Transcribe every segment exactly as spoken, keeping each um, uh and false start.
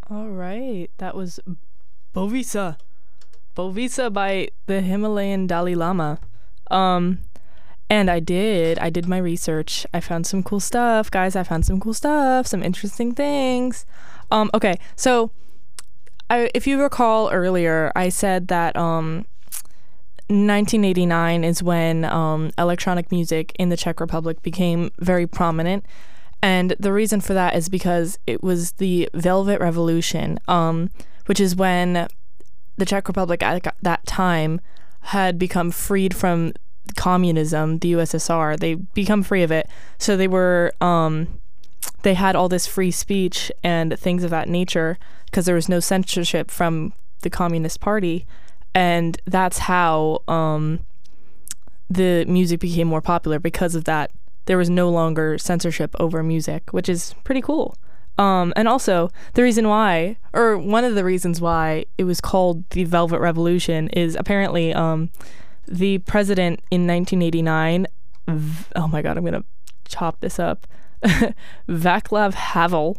All right, that was Bovisa. Bovisa by the Himalayan Dalai Lama. Um, and I did, I did my research. I found some cool stuff, guys. I found some cool stuff, some interesting things. Um, okay, so I, if you recall earlier, I said that um, nineteen eighty-nine is when um, electronic music in the Czech Republic became very prominent. And the reason for that is because it was the Velvet Revolution, um, which is when the Czech Republic at that time had become freed from communism, the U S S R. They become free of it. So they were, um, they had all this free speech and things of that nature because there was no censorship from the Communist Party. And that's how um, the music became more popular because of that. There was no longer censorship over music, which is pretty cool. Um, and also, the reason why, or one of the reasons why it was called the Velvet Revolution is apparently um, the president in nineteen eighty-nine, v- oh my god, I'm going to chop this up, Václav Havel,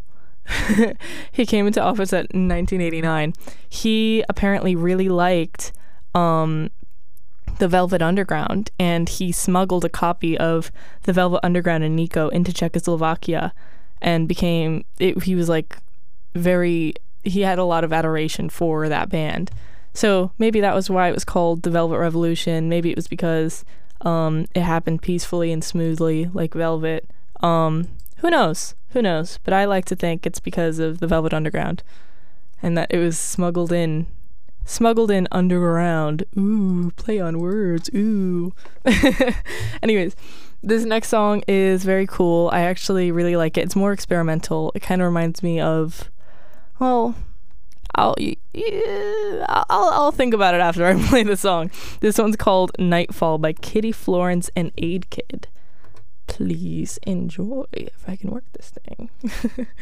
he came into office at nineteen eighty-nine. He apparently really liked um, the Velvet Underground, and he smuggled a copy of the Velvet Underground and Nico into Czechoslovakia and became it, he was like very he had a lot of adoration for that band. So maybe that was why it was called the Velvet Revolution. Maybe it was because um, it happened peacefully and smoothly like Velvet. Um, who knows? Who knows? But I like to think it's because of the Velvet Underground and that it was smuggled in Smuggled in underground. Ooh, play on words. Ooh. Anyways, this next song is very cool. I actually really like it. It's more experimental. It kind of reminds me of, well, I'll, yeah, I'll I'll think about it after I play the song. This one's called Nightfall by Kitty Florence and Aid Kid. Please enjoy if I can work this thing.